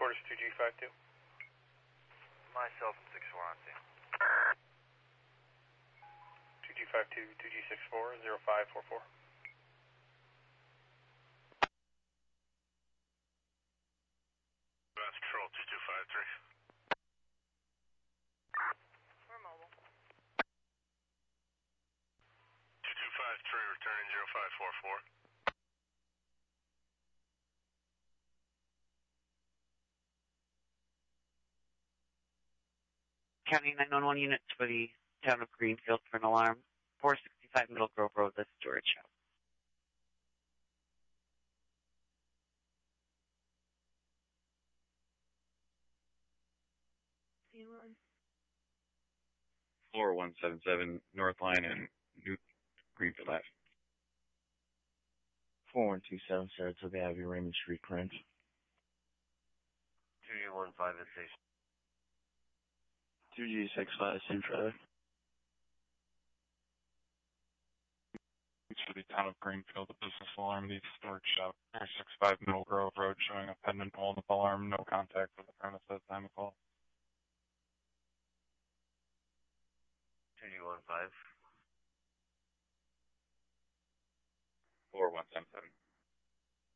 quarters 2G52. Myself and 64 on scene. 2G52, 2G64, 0544. Advanced Patrol 2253. We're mobile. 2253, returning 0544. County 911 units for the town of Greenfield for an alarm. 465 Middle Grove Road, the storage shop. Scene 1. 4177 North Line and New Greenfield Ave. 4127 Saratoga Avenue, Raymond Street, Crunch. 2G15 at station. 2G65, same traffic. For the town of Greenfield, the business alarm needs storage shop. 465 Middle Grove Road showing a pendant hold-up alarm. No contact with the premise at the time of call. 2G15.